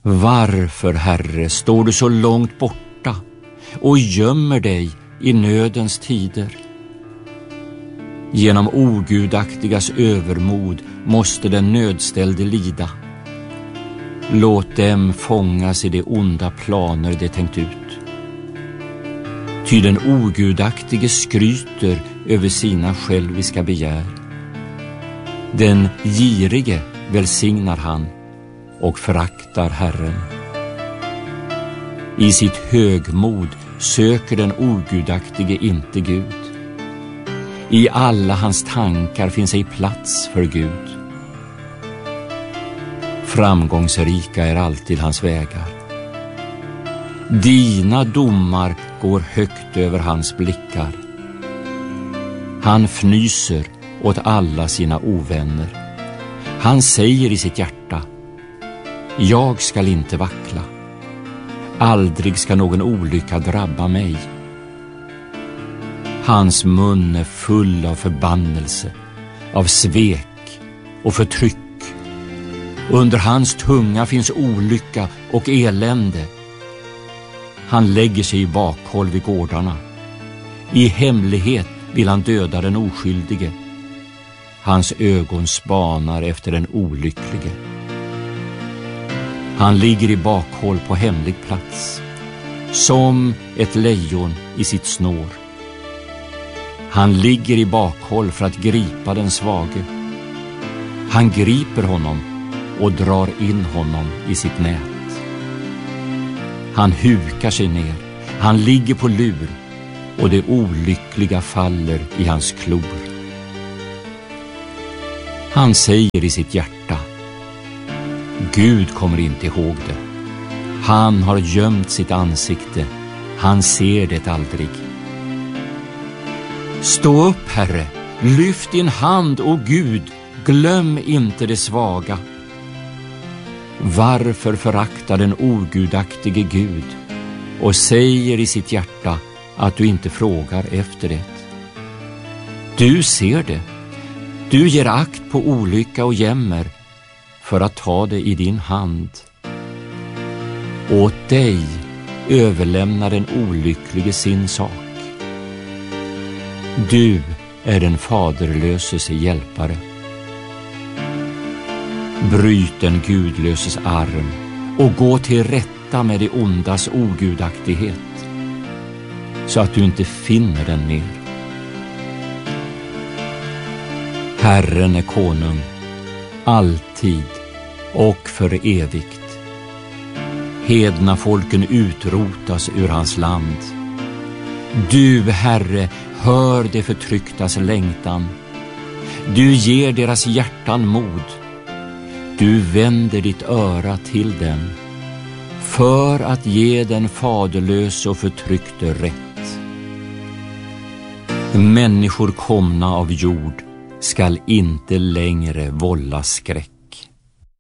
Varför, Herre, står du så långt borta och gömmer dig i nödens tider? Genom ogudaktigas övermod måste den nödställde lida. Låt dem fångas i de onda planer de tänkt ut. Ty den ogudaktige skryter över sina själviska begär. Den girige välsignar han och föraktar Herren. I sitt högmod söker den ogudaktige inte Gud. I alla hans tankar finns ej plats för Gud. Framgångsrika är alltid hans vägar. Dina domar går högt över hans blickar. Han fnyser åt alla sina ovänner. Han säger i sitt hjärta: jag skall inte vackla. Aldrig ska någon olycka drabba mig. Hans mun är full av förbannelse, av svek och förtryck. Under hans tunga finns olycka och elände. Han lägger sig i bakhåll vid gårdarna. I hemlighet vill han döda den oskyldige. Hans ögon spanar efter den olycklige. Han ligger i bakhåll på hemlig plats, som ett lejon i sitt snår. Han ligger i bakhåll för att gripa den svage. Han griper honom och drar in honom i sitt nät. Han hukar sig ner, han ligger på lur, och det olyckliga faller i hans klor. Han säger i sitt hjärta: Gud kommer inte ihåg det. Han har gömt sitt ansikte, han ser det aldrig. Stå upp, Herre, lyft din hand, och Gud, glöm inte det svaga. Varför föraktar den ogudaktige Gud och säger i sitt hjärta att du inte frågar efter det? Du ser det, du ger akt på olycka och jämmer för att ta det i din hand. Åt dig överlämnar den olycklige sin sak. Du är den faderlöses hjälpare. Bryt den gudlöses arm och gå till rätta med det ondas ogudaktighet, så att du inte finner den mer. Herren är konung, alltid och för evigt. Hedna folken utrotas ur hans land. Du, Herre, hör de förtrycktas längtan. Du ger deras hjärtan mod. Du vänder ditt öra till dem för att ge den faderlöse och förtryckte rätt. Människor komna av jord skall inte längre vålla skräck.